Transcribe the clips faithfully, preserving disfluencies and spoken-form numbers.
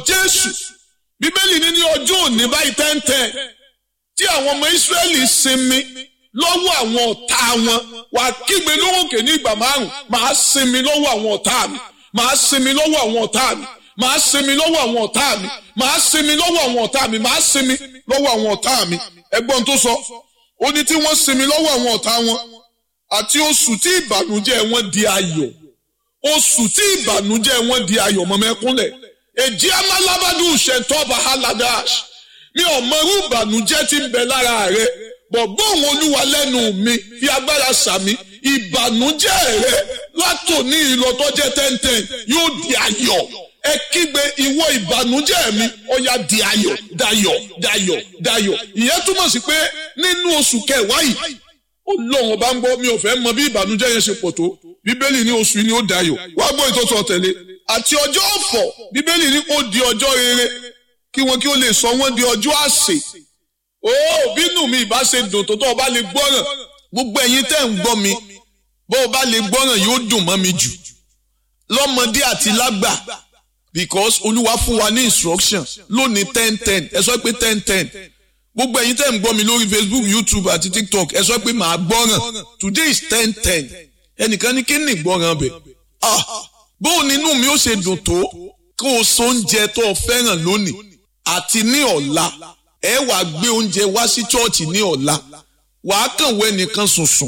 Jésù. Bíbélì ní ní ọjọ́ òní báyìí tẹ́ńtẹ́ tí àwọn ọmọ Ísírẹ́lì sinmi lọ́wọ́ àwọn ọ̀tá wọn, wà kígbe lóhùnkè ní ìgbà márùn-ún, màá sinmi lọ́wọ́ àwọn ọ̀tá mi, màá sinmi lọ́wọ́ àwọn ọ̀tá mi, màá sinmi lọ́wọ́ àwọn ọ̀tá mi, màá sinmi lọ́wọ́ àwọn ọ̀tá mi, màá sinmi lọ́wọ́ àwọn ọ̀tá mi. Ẹgbọ́n tó sọ, ó ní tí wọ́n sinmi lọ́wọ́ àwọn ọ̀tá wọn àti oṣù tí ìbànújẹ́ wọn di ayọ̀, oṣù tí ìbànújẹ́ wọn di ayọ̀ mọ́mẹ́kúnlẹ̀. Èjì amálábádù ṣẹ̀tọ́ba haladash, mi ò mọ irú ìbànújẹ́ tí ń bẹ lára rẹ, bọ̀ gbóhùn Olúwa lẹ́nu mi, fi agbára sàmí, ìbànújẹ́ rẹ látòní ìlọ́tọ́jẹ́ tẹ́ntẹ́n yóò di ayọ̀. Ẹ kígbe ìwọ ìbànújẹ́ mi, ó yá di ayọ̀, dayọ̀, dayọ̀, dayọ̀. Ìyẹn túmọ̀ sí pé nínú oṣù kẹwàá yìí, Ọlọ́run bá ń gbọ́, mi ò fẹ́ mọ bí ìbànújẹ́ yẹn ṣe pọ̀ tó. Bíbélì ní oṣù yìí ni ó dayọ̀. Wá gbọ́ ìtọ́tọ̀ ọ̀tẹ̀lé. Àti ọjọ́ ọ̀fọ̀, Bíbélì ní ó di ọjọ́ rere, kí wọn kí ó lè sọ wọ́n di ọjọ́ àsè. Ó bínú mi ìbá ṣe dùn tó tó o bá lè gbọ́ràn. Gbogbo ẹ̀yin tẹ́ ń gbọ́ mi, bó o bá lè gbọ́ràn yóò dùn mọ́ mi jù. Lọ́mọdé àti lágbà, because Olúwa fún wa ní instruction lónìí ten ten, ẹ sọ pé ten ten. Gbogbo ẹ̀yin tẹ́ ń gbọ́ mi lórí Facebook, YouTube àti TikTok, ẹ sọ pé màá gbọ́ràn. Today is ten ten. Ẹnìkan ní kí ni ìgbọ́ràn bẹ̀? Ah! Bó nínú mi ó ṣe dùn tó kó o so oúnjẹ tó o fẹ́ràn lónìí àti ní ọ̀la. Ẹ wá gbé oúnjẹ wá sí chọ́ọ̀chì ní ọ̀la. Wàá kàn wẹ́ nìkan sùnsùn.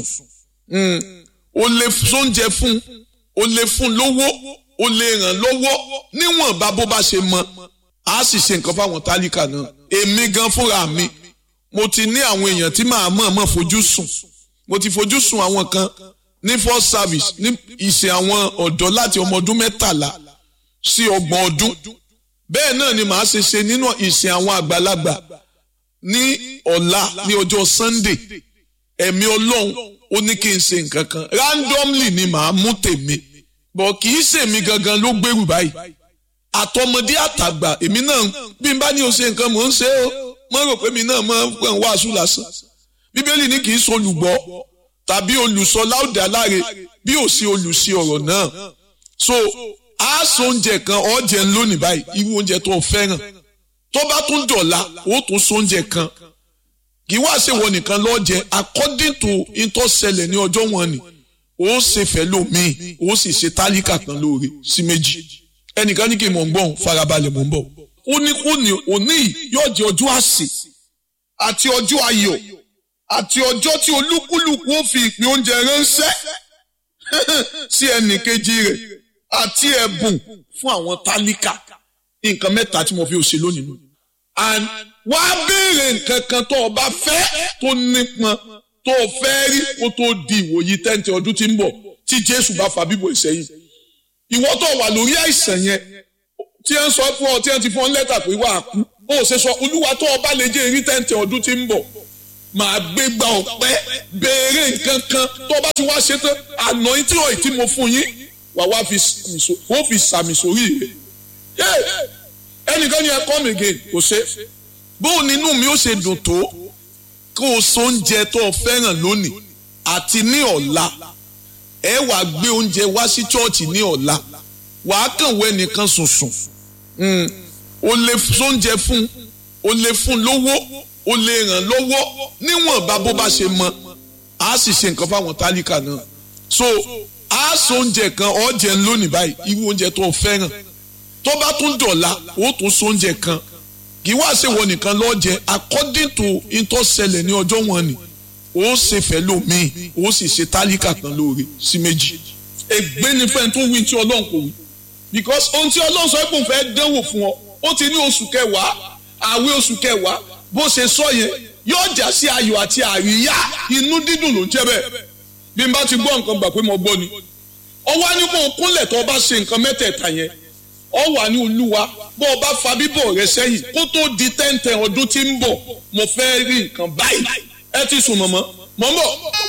O lè sóúnjẹ fún, o lè fún lówó, o lè ràn lọ́wọ́ níwọ̀nba bó bá ṣe mọ. A sì ṣe nǹkan fáwọn tálíkà náà. Èmi gan fúnra mi, mo ti ní àwọn èèyàn tí màá mọ̀ mọ̀ fojú sùn. Mo ti fojú sùn àwọn kan ní first service ní ìsìn àwọn ọ̀dọ́ láti ọmọ ọdún mẹ́tàlá sí ọgbọ̀n ọdún. Bẹ́ẹ̀ náà ni màá ṣe ṣe nínú ìsìn àwọn àgbàlagbà ní ọ̀la ní ọjọ́ Sunday. Ẹ̀mí Ọlọ́run ó ní kí n ṣe nǹkan kan randomly ni màá mú tèmi, bọ̀ kì í ṣèmi gangan ló gbèrú báyìí. Àtọmọdé àtàgbà, èmi náà bí n bá ní o ṣe nǹkan mò ń ṣe ó, mo rò pé mi náà máa ń pẹ̀ ń wàásù lásán. Bíbélì ní kì í ṣe olùgbọ́ tàbí olùsọ láòdì aláre bí ò sí olùsí ọ̀rọ̀ náà. So a so oúnjẹ kan ọ̀jẹ̀ lónìí báyìí, irú oúnjẹ tó o fẹ́ràn. Tó bá tún dọ̀la, ó tún so oúnjẹ kan. Kì í wá ṣe wọ nìkan lọ́jẹ, according to ìtọ́sẹlẹ̀ ní ọjọ́ wọn ni. Ó ṣe fẹ́ lómi, ó sì ṣe tálíkà kan lóore sí méjì. Ẹnìkan ní kí n mọ̀ ń gbọ́n, farabalẹ̀ mọ̀ ń bọ̀. Ó ní kó ní òní yóò jẹ́ ọjọ́ àsè àti ọjọ́ ayọ̀ àti ọjọ́ tí olúkúlùkù ó fi ìpín oúnjẹ ránṣẹ́ sí ẹnì kejì rẹ̀ àti ẹ̀bùn fún àwọn tálíkà. Nǹkan mẹ́ta tí mo fi òṣè lónìí nù. And wá béèrè nǹkan kan tó o bá fẹ́ tó nípọn tó o fẹ́ rí kó tó di ìwòyí tẹ́ǹtì ọdún tí ń bọ̀ tí Jésù bá fa bíbọ̀ ìsẹ́yìn. Ìwọ tó wà lórí àìsàn yẹn tí ẹ ń sọ fún ọ tí ẹ ti fún ọ lẹ́tà pé wà á kú, ó ṣe sọ Olúwa tó o bá lè jẹ́ èrí tẹ́ǹtì ọdún tí ń bọ̀, màá gbé gba ọpẹ́. Béèrè nǹkan kan tó bá ti wá ṣe tán, anointing oil tí mo fún yín wà wá fi sàmì sórí rẹ̀. Ẹnìkan ní ẹ come again, kò ṣe. Bó nínú mi ó ṣe dùn tó kó o so oúnjẹ tó o fẹ́ràn lónìí àti ní ọ̀la. Ẹ wá gbé oúnjẹ wá sí chọ́ọ̀chì ní ọ̀la. Wàá kàn wẹ́ nìkan sùnsùn. O lè sóúnjẹ fún, o lè fún lówó, o lè ràn lọ́wọ́ níwọ̀nba bó bá ṣe mọ. A sì ṣe nǹkan fáwọn tálíkà náà. So a so oúnjẹ kan ọ̀jẹ̀ lónìí báyìí, irú oúnjẹ tó o fẹ́ràn. Tó bá tún dọ̀la, ó tún so oúnjẹ kan. Kì í wá ṣe wọ nìkan lọ́jẹ, according to ìtọ́sẹlẹ̀ ní ọjọ́ wọn ni. Ó ṣe fẹ́ lómi, ó sì ṣe tálíkà kan lóore sí méjì. Ègbé ni fẹ́ni tó wí tí Ọlọ́run kò wí. Because ohun tí Ọlọ́run sọ pé òun fẹ́ dánwò fún ọ, ó ti ní oṣù kẹwàá, àwẹ̀ oṣù kẹwàá, bó ṣe sọ yẹn, yóò já sí ayọ̀ àti àríyá, inú dídùn ló ń jẹ́ bẹ́ẹ̀. Bí n bá ti gbọ́ nǹkan gbà pé mo gbọ́ ni. Ó wá ní kó o kúnlẹ̀ tó o bá ṣe nǹkan mẹ́tẹ̀ẹ̀ta yẹn. Ó wà ní Olúwa, bó o bá fa bíbọ̀ rẹ sẹ́yìn, kó tó di tẹ́ǹtẹ̀ ọdún tí ń bọ̀, mo fẹ́ rí nǹkan báyìí. Ẹ ti sùn mọ̀mọ́, mọ̀ ń bọ̀.